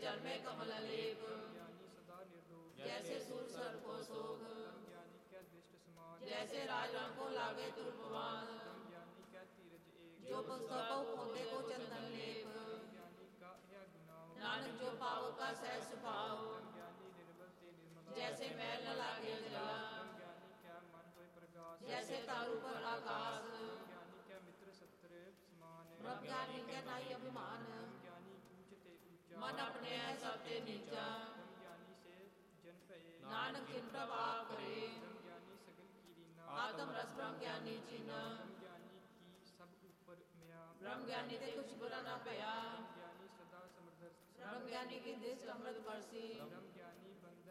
जल में कमल लेप, ज्ञानी सदा निर्दोष, जैसे सूर सर को सोग, ज्ञानी क्या दृष्ट समान, जैसे राजन को लागे तुल्पवान, ज्ञानी क्या तीरज एक, जो पुस्तकों खोते को चंदन लेप, ज्ञानी का यह गुनाह, नानक जो पाव का सहस पाव, ज्ञानी निर्बल ते निर्मला, जैसे मैल न लागे जला, ज्ञानी क्या मन होए प्रकाश, जैसे तारू पर आकाश, ज्ञानी क्या मित्र सत्र समान, ब्रह्म ज्ञानी के नाई अभिमान, ज्ञानी ऊंचते ऊंचा, मन अपने है सबते नीचा, ज्ञानी से जन भये, नानक जिन प्रभाव करे, ज्ञानी सगल की रीना, आत्म रस ब्रह्म ज्ञानी चीना, ज्ञानी की सब ऊपर मिया, ब्रह्म ज्ञानी ते कुछ बुरा न पया, ज्ञानी सदा समर्थ, ब्रह्म ज्ञानी की दृष्टि अमृत बरसी, ब्रह्म